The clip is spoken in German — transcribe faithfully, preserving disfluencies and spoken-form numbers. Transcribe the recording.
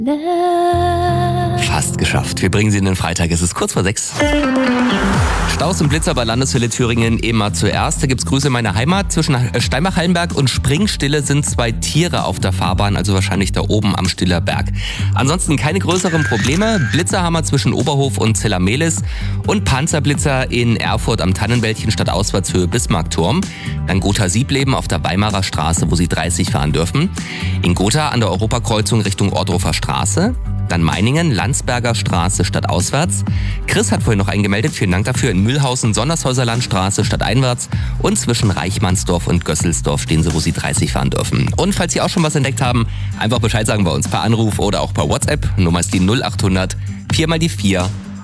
Fast geschafft. Wir bringen Sie in den Freitag. Es ist kurz vor sechs. Staus und Blitzer bei Landeshölle Thüringen immer zuerst. Da gibt's Grüße in meiner Heimat. Zwischen Steinbach-Hallenberg und Springstille sind zwei Tiere auf der Fahrbahn, also wahrscheinlich da oben am Stiller Berg. Ansonsten keine größeren Probleme. Blitzer haben wir zwischen Oberhof und Zellamelis und Panzerblitzer in Erfurt am Tannenwäldchen statt Auswärtshöhe Bismarckturm. Dann Gotha-Siebleben auf der Weimarer Straße, wo Sie dreißig fahren dürfen. In Gotha an der Europakreuzung Richtung Ohrdruffer Straße. Dann Meiningen, Landsberger Straße statt auswärts. Chris hat vorhin noch eingemeldet, vielen Dank dafür. In Mühlhausen, Sondershäuser Landstraße statt einwärts. Und zwischen Reichmannsdorf und Gösselsdorf stehen Sie, wo Sie dreißig fahren dürfen. Und falls Sie auch schon was entdeckt haben, einfach Bescheid sagen bei uns per Anruf oder auch per WhatsApp. Nummer ist die null acht hundert vier mal die vier